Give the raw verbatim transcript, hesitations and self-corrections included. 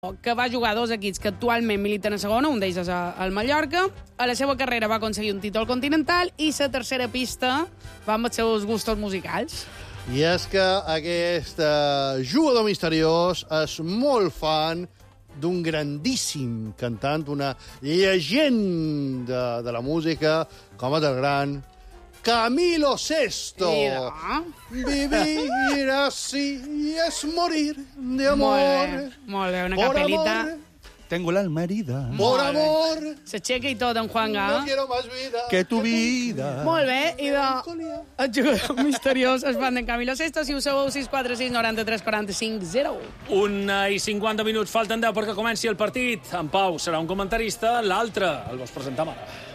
que va jugar a dos equips que actualment militen a segona, un d'ells és el Mallorca. A la seva carrera va aconseguir un títol continental i la tercera pista va amb els seus gustos musicals. I és que aquest uh, jugador misteriós és molt fan d'un grandíssim cantant, una llegenda de la música, com és el gran Camilo Sesto. Mira. Vivir así es morir de amor. Molt bé, molt bé, una por capelita. amor, Tengo la alma herida. por Molt bé. amor, S'aixeca i tot, en Juanga. no quiero más vida Que tu vida. Molt bé, i de... melancolía. El jugador misteriós es fan d'en Camilo Sesto. Si ho sabeu, sis quatre sis noranta-tres quaranta-cinc zero. Una i cinquanta minuts, falten deu perquè comenci el partit. En Pau serà un comentarista, l'altre el vols presentar, mare.